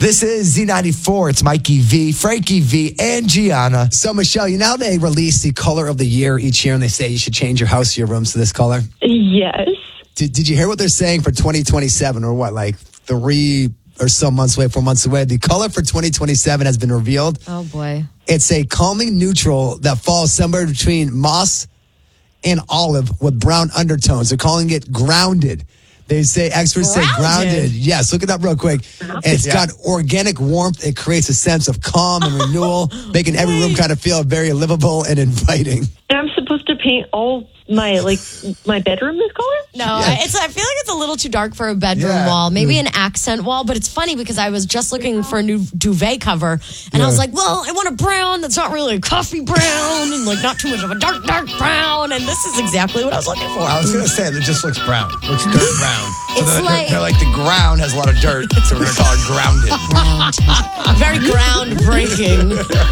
This is Z94. It's Mikey V, Frankie V, and Gianna. So, Michelle, you know how they release the color of the year each year and they say you should change your house or your rooms to this color? Yes. Did you hear what they're saying for 2027 or what, like 3 or so months away, 4 months away? The color for 2027 has been revealed. Oh, boy. It's a calming neutral that falls somewhere between moss and olive with brown undertones. They're calling it grounded. They say, experts say grounded. Yes, look it up real quick. It's got organic warmth. It creates a sense of calm and renewal, making every room kind of feel very livable and inviting. And I'm supposed to paint all my bedroom this color? No, I feel like it's a little too dark for a bedroom wall. Maybe an accent wall, but it's funny because I was just looking for a new duvet cover, and I was like, well, I want a brown that's not really a coffee brown, and like not too much of a dark brown, and this is exactly what I was looking for. I was going to say it just looks brown. Looks dirt brown. So It's they're like the ground has a lot of dirt, so we're going to call it grounded. Very groundbreaking.